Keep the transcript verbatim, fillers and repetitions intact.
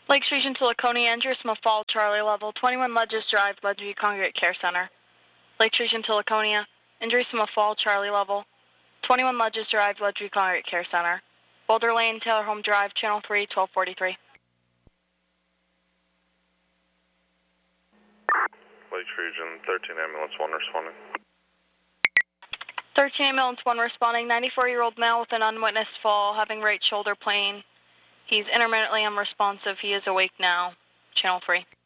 Lakes Region to Laconia, injuries from a fall, Charlie level, twenty-one Ledges Drive, Ledgeview Congregate Care Center. Lakes Region to Laconia, injuries from a fall, Charlie level, twenty-one Ledges Drive, Ledgeview Congregate Care Center. Boulder Lane, Taylor Home Drive, Channel three, twelve forty-three. Lakes Region, thirteen ambulance one responding. thirteen ambulance one responding, ninety-four-year-old male with an unwitnessed fall, having right shoulder pain. He's intermittently unresponsive. He is awake now. Channel three.